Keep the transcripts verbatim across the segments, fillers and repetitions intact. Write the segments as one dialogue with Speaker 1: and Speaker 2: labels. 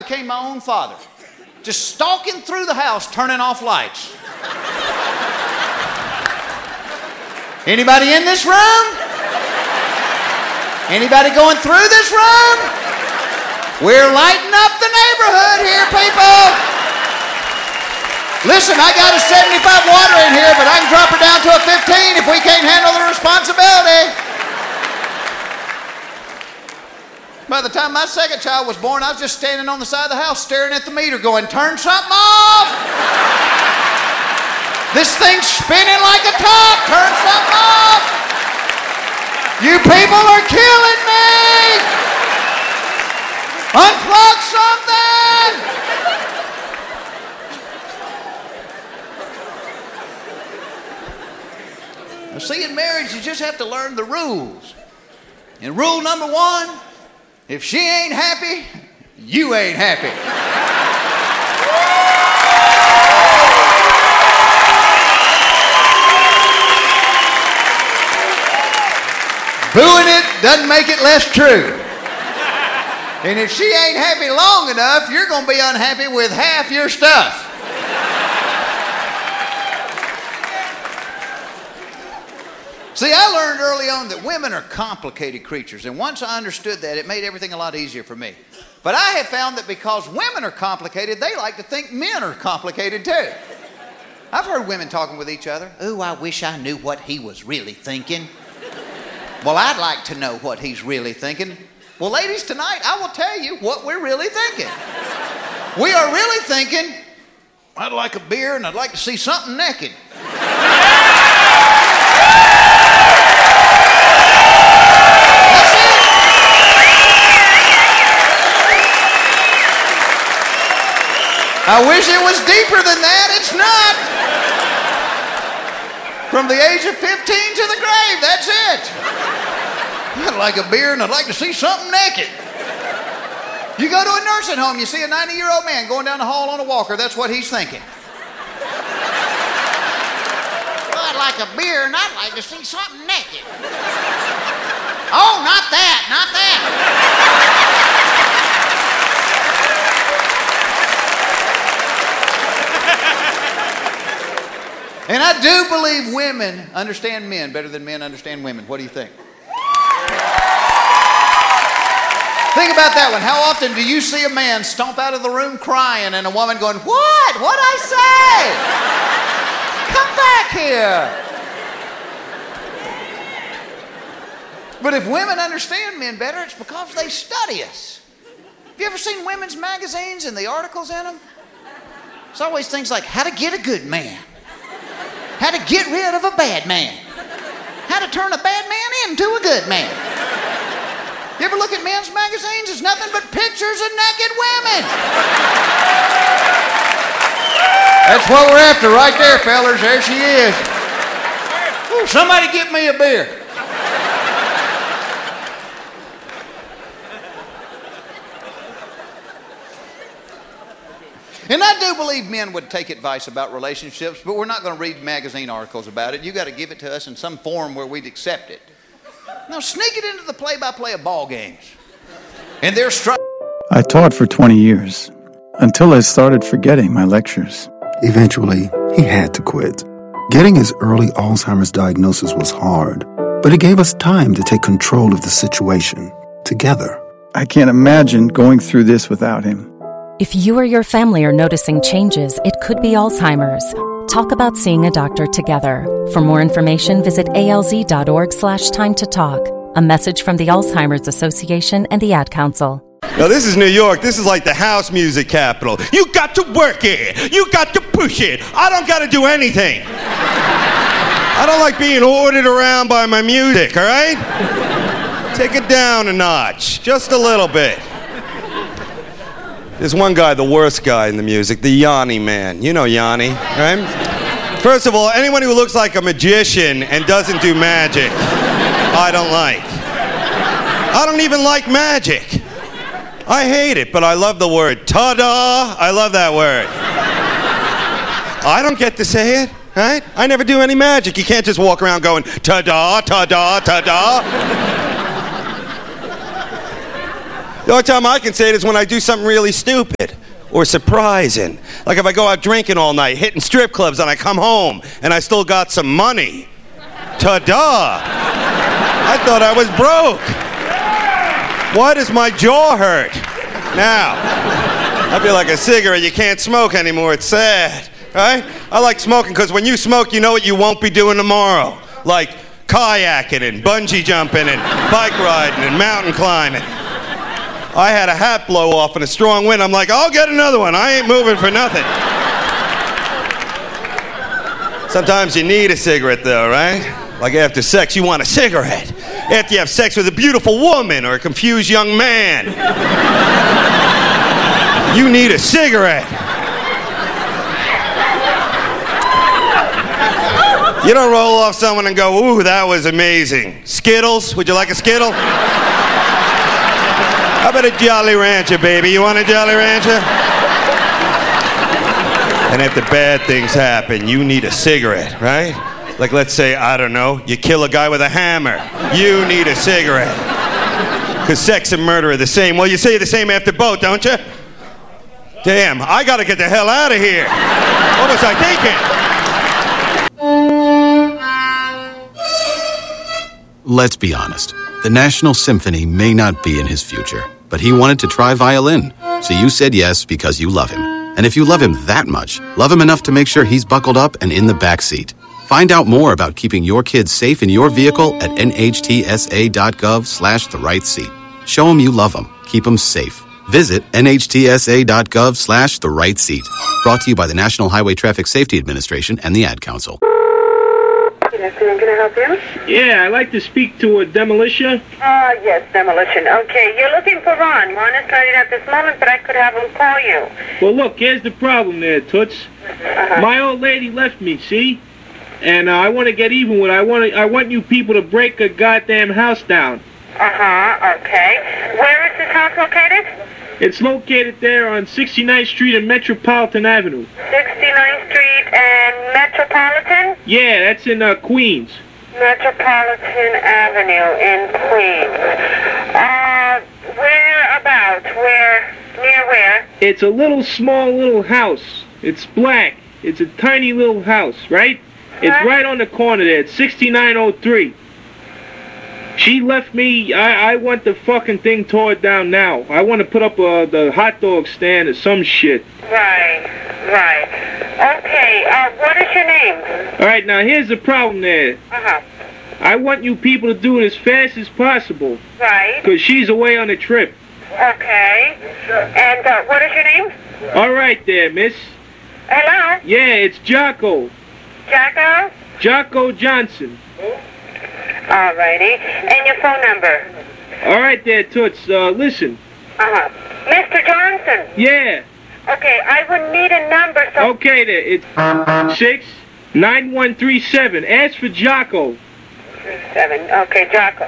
Speaker 1: became my own father. Just stalking through the house, turning off lights. Anybody in this room? Anybody going through this room? We're lighting up the neighborhood here, people. Listen, I got a seventy-five water in here, but I can drop her down to a fifteen if we can't handle the responsibility. By the time my second child was born, I was just standing on the side of the house staring at the meter going, turn something off. This thing's spinning like a top. Turn something off. You people are killing me. Unplug something. Now, see, in marriage, you just have to learn the rules. And rule number one, if she ain't happy, you ain't happy. Booing it doesn't make it less true. And if she ain't happy long enough, you're going to be unhappy with half your stuff. See, I learned early on that women are complicated creatures, and once I understood that, it made everything a lot easier for me. But I have found that because women are complicated, they like to think men are complicated too. I've heard women talking with each other. Ooh, I wish I knew what he was really thinking. Well, I'd like to know what he's really thinking. Well, ladies, tonight I will tell you what we're really thinking. We are really thinking, I'd like a beer and I'd like to see something naked. I wish it was deeper than that. It's not. From the age of fifteen to the grave, that's it. I'd like a beer and I'd like to see something naked. You go to a nursing home, you see a ninety-year-old man going down the hall on a walker. That's what he's thinking. Well, I'd like a beer and I'd like to see something naked. Oh, not that, not that. And I do believe women understand men better than men understand women. What do you think? Think about that one. How often do you see a man stomp out of the room crying and a woman going, what? What'd I say? Come back here. But if women understand men better, it's because they study us. Have you ever seen women's magazines and the articles in them? It's always things like how to get a good man. How to get rid of a bad man. How to turn a bad man into a good man. You ever look at men's magazines? It's nothing but pictures of naked women. That's what we're after right there, fellers. There she is. Ooh, somebody get me a beer. And I do believe men would take advice about relationships, but we're not going to read magazine articles about it. You got to give it to us in some form where we'd accept it. Now sneak it into the play-by-play of ball games. And they're struck.
Speaker 2: I taught for twenty years, until I started forgetting my lectures.
Speaker 3: Eventually, he had to quit. Getting his early Alzheimer's diagnosis was hard, but it gave us time to take control of the situation together.
Speaker 2: I can't imagine going through this without him.
Speaker 4: If you or your family are noticing changes, it could be Alzheimer's. Talk about seeing a doctor together. For more information, visit alz.org slash time to talk. A message from the Alzheimer's Association and the Ad Council.
Speaker 5: Now, this is New York. This is like the house music capital. You got to work it. You got to push it. I don't got to do anything. I don't like being ordered around by my music, all right? Take it down a notch, just a little bit. There's one guy, the worst guy in the music, the Yanni man. You know Yanni, right? First of all, anyone who looks like a magician and doesn't do magic, I don't like. I don't even like magic. I hate it, but I love the word ta-da. I love that word. I don't get to say it, right? I never do any magic. You can't just walk around going ta-da, ta-da, ta-da. The only time I can say it is when I do something really stupid or surprising. Like if I go out drinking all night, hitting strip clubs, and I come home and I still got some money. Ta-da! I thought I was broke. Why does my jaw hurt? Now, I feel like a cigarette. You can't smoke anymore. It's sad, right? I like smoking because when you smoke, you know what you won't be doing tomorrow. Like kayaking and bungee jumping and bike riding and mountain climbing. I had a hat blow off in a strong wind. I'm like, I'll get another one. I ain't moving for nothing. Sometimes you need a cigarette though, right? Like after sex, you want a cigarette. After you have sex with a beautiful woman or a confused young man, you need a cigarette. You don't roll off someone and go, ooh, that was amazing. Skittles? Would you like a Skittle? How about a Jolly Rancher, baby? You want a Jolly Rancher? And if the bad things happen, you need a cigarette, right? Like, let's say, I don't know, you kill a guy with a hammer. You need a cigarette. Because sex and murder are the same. Well, you say the same after both, don't you? Damn, I gotta get the hell out of here. What was I thinking?
Speaker 6: Let's be honest. The National Symphony may not be in his future, but he wanted to try violin. So you said yes because you love him. And if you love him that much, love him enough to make sure he's buckled up and in the back seat. Find out more about keeping your kids safe in your vehicle at nhtsa.gov slash the right seat. Show them you love them. Keep them safe. Visit nhtsa.gov slash the right seat. Brought to you by the National Highway Traffic Safety Administration and the Ad Council.
Speaker 7: Good afternoon, can I help you?
Speaker 8: Yeah, I'd like to speak to a demolition.
Speaker 7: Ah, uh, yes, demolition. Okay, you're looking for Ron. Ron is not in at this moment, but I could have him call you.
Speaker 8: Well, look, here's the problem there, Toots. Uh-huh. My old lady left me, see? And uh, I want to get even with her. I want to, I want you people to break a goddamn house down.
Speaker 7: Uh-huh, okay. Where is this house located?
Speaker 8: It's located there on sixty-ninth Street and Metropolitan Avenue.
Speaker 7: sixty-ninth Street and Metropolitan?
Speaker 8: Yeah, that's in uh, Queens.
Speaker 7: Metropolitan Avenue in Queens. Uh, where about? Where? Near where?
Speaker 8: It's a little small little house. It's black. It's a tiny little house, right? It's huh? right on the corner there. It's sixty-nine oh three. She left me. I, I want the fucking thing torn down now. I want to put up uh, the hot dog stand or some shit.
Speaker 7: Right, right. Okay, uh, what is your name?
Speaker 8: All right, now here's the problem there.
Speaker 7: Uh-huh.
Speaker 8: I want you people to do it as fast as possible.
Speaker 7: Right.
Speaker 8: Because she's away on a trip.
Speaker 7: Okay. And uh, what is your name?
Speaker 8: All right there, miss.
Speaker 7: Hello?
Speaker 8: Yeah, it's Jocko.
Speaker 7: Jocko?
Speaker 8: Jocko Johnson.
Speaker 7: Alrighty. And your phone number?
Speaker 8: All right there, Toots. Uh, listen.
Speaker 7: Uh-huh. Mister Johnson?
Speaker 8: Yeah.
Speaker 7: Okay, I would need a number so...
Speaker 8: Okay there. It's six nine one three seven. Ask for Jocko.
Speaker 7: Seven. Okay, Jocko.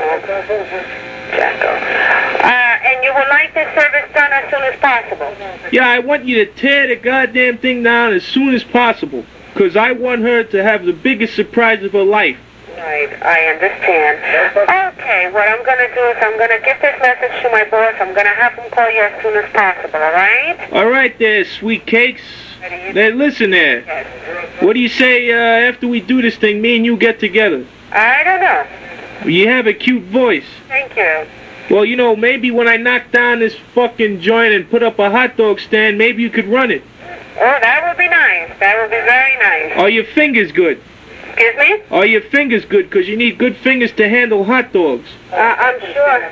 Speaker 7: Jocko. Uh, and you would like this service done as soon as possible?
Speaker 8: Yeah, I want you to tear the goddamn thing down as soon as possible. Because I want her to have the biggest surprise of her life.
Speaker 7: Right, I understand. Okay, what I'm going to do is I'm going to give this message to my boss. I'm going to have him call you as soon as possible, all right?
Speaker 8: All right there, sweet cakes. Now, listen there.
Speaker 7: Yes.
Speaker 8: What do you say uh, after we do this thing, me and you get together?
Speaker 7: I don't know.
Speaker 8: You have a cute voice.
Speaker 7: Thank you.
Speaker 8: Well, you know, maybe when I knock down this fucking joint and put up a hot dog stand, maybe you could run it.
Speaker 7: Oh, that would be nice. That would be very nice.
Speaker 8: Are your fingers good?
Speaker 7: Excuse me?
Speaker 8: Are your fingers good? Because you need good fingers to handle hot dogs.
Speaker 7: Uh, I'm sure.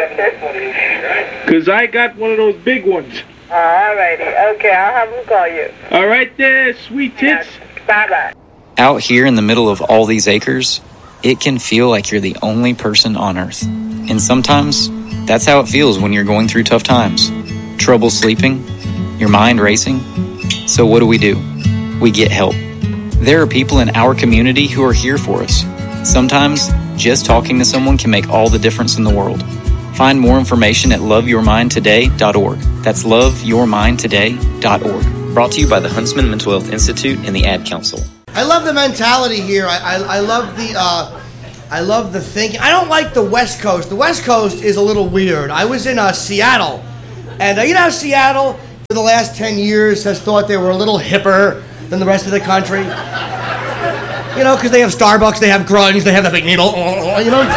Speaker 8: Because I got one of those big ones.
Speaker 7: All righty. Okay, I'll have him call you.
Speaker 8: All right there, sweet tits.
Speaker 7: Bye-bye.
Speaker 9: Out here in the middle of all these acres, it can feel like you're the only person on Earth. And sometimes, that's how it feels when you're going through tough times. Trouble sleeping, your mind racing. So what do we do? We get help. There are people in our community who are here for us. Sometimes, just talking to someone can make all the difference in the world. Find more information at love your mind today dot org. That's love your mind today dot org. Brought to you by the Huntsman Mental Health Institute and the Ad Council.
Speaker 10: I love the mentality here. I, I, I love the uh, I love the thinking. I don't like the West Coast. The West Coast is a little weird. I was in uh, Seattle, and uh, you know how Seattle, for the last ten years, has thought they were a little hipper than the rest of the country? You know, because they have Starbucks, they have grunge, they have the big needle, you know?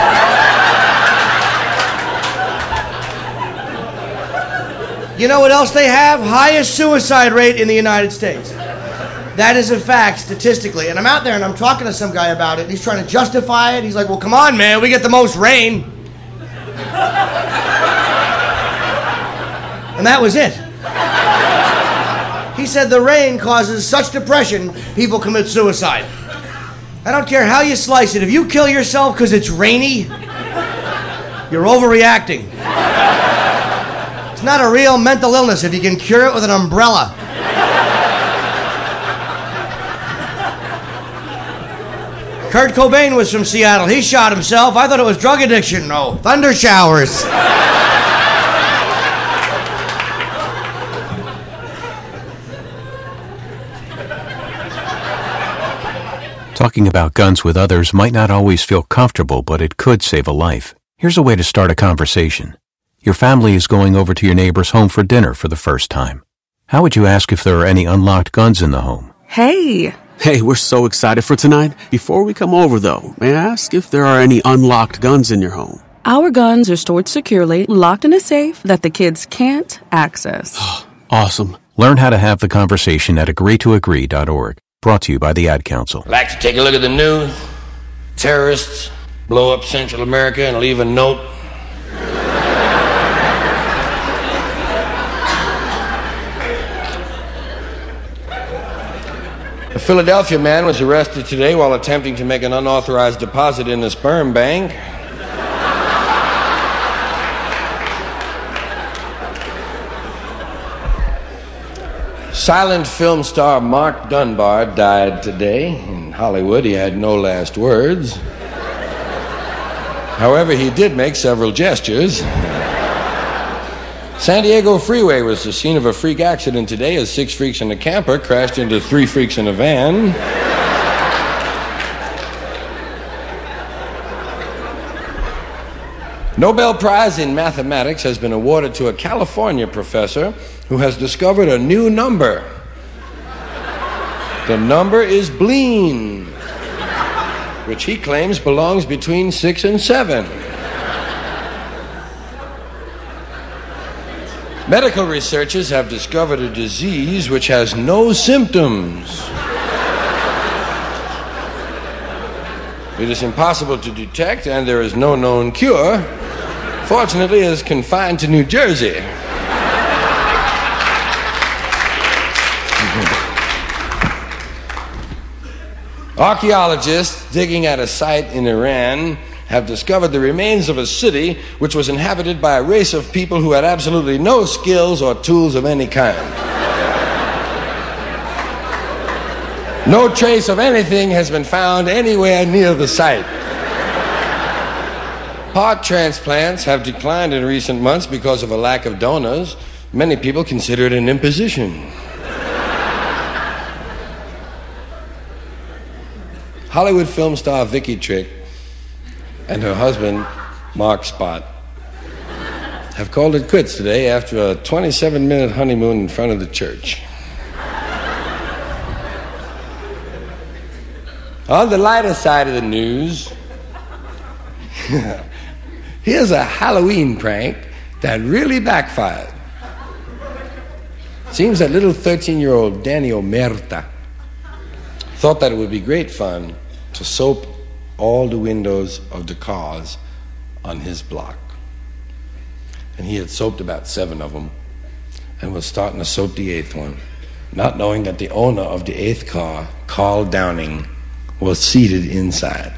Speaker 10: You know what else they have? Highest suicide rate in the United States. That is a fact, statistically. And I'm out there and I'm talking to some guy about it, and he's trying to justify it. He's like, well, come on, man, we get the most rain. And that was it. He said the rain causes such depression, people commit suicide. I don't care how you slice it. If you kill yourself because it's rainy, you're overreacting. It's not a real mental illness if you can cure it with an umbrella. Kurt Cobain was from Seattle. He shot himself. I thought it was drug addiction. No, thunder showers.
Speaker 11: Talking about guns with others might not always feel comfortable, but it could save a life. Here's a way to start a conversation. Your family is going over to your neighbor's home for dinner for the first time. How would you ask if there are any unlocked guns in the home?
Speaker 12: Hey! Hey, we're so excited for tonight. Before we come over, though, may I ask if there are any unlocked guns in your home?
Speaker 13: Our guns are stored securely, locked in a safe that the kids can't access.
Speaker 12: Awesome.
Speaker 11: Learn how to have the conversation at agree to agree dot org. Brought to you by the Ad Council.
Speaker 14: Like to take a look at the news? Terrorists blow up Central America and leave a note. A Philadelphia man was arrested today while attempting to make an unauthorized deposit in a sperm bank. Silent film star Mark Dunbar died today. In Hollywood, he had no last words. However, he did make several gestures. San Diego Freeway was the scene of a freak accident today as six freaks in a camper crashed into three freaks in a van. Nobel Prize in Mathematics has been awarded to a California professor who has discovered a new number. The number is Bleen, which he claims belongs between six and seven. Medical researchers have discovered a disease which has no symptoms. It is impossible to detect, and there is no known cure. Fortunately, it is confined to New Jersey. Archaeologists digging at a site in Iran have discovered the remains of a city which was inhabited by a race of people who had absolutely no skills or tools of any kind. No trace of anything has been found anywhere near the site. Heart transplants have declined in recent months because of a lack of donors. Many people consider it an imposition. Hollywood film star Vicky Trick and her husband, Mark Spot, have called it quits today after a twenty-seven minute honeymoon in front of the church. On the lighter side of the news, here's a Halloween prank that really backfired. Seems that little thirteen-year-old Danny Omerta thought that it would be great fun to soap all the windows of the cars on his block. And he had soaped about seven of them and was starting to soap the eighth one, not knowing that the owner of the eighth car, Carl Downing, was seated inside.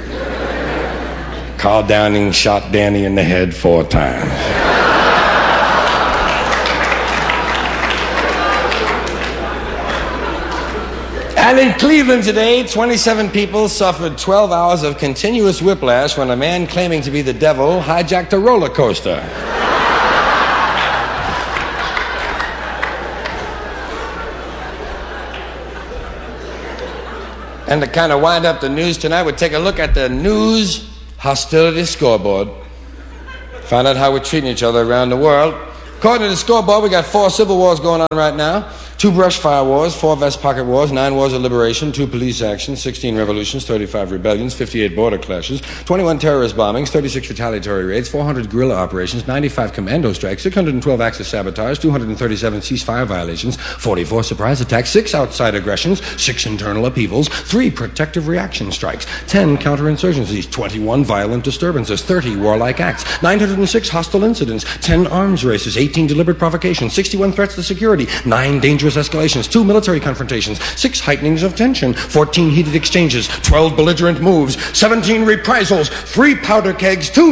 Speaker 14: Carl Downing shot Danny in the head four times. And in Cleveland today, twenty-seven people suffered twelve hours of continuous whiplash when a man claiming to be the devil hijacked a roller coaster. And to kind of wind up the news tonight, we'll take a look at the news hostility scoreboard. Find out how we're treating each other around the world. According to the scoreboard, we got four civil wars going on right now. Two brush fire wars, four vest pocket wars, nine wars of liberation, two police actions, sixteen revolutions, thirty-five rebellions, fifty-eight border clashes, twenty-one terrorist bombings, thirty-six retaliatory raids, four hundred guerrilla operations, ninety-five commando strikes, six hundred twelve acts of sabotage, two hundred thirty-seven ceasefire violations, forty-four surprise attacks, six outside aggressions, six internal upheavals, three protective reaction strikes, ten counterinsurgencies, twenty-one violent disturbances, thirty warlike acts, nine hundred six hostile incidents, ten arms races, eighteen deliberate provocations, sixty-one threats to security, nine dangerous escalations, two military confrontations, six heightenings of tension, fourteen heated exchanges, twelve belligerent moves, seventeen reprisals, three powder kegs, two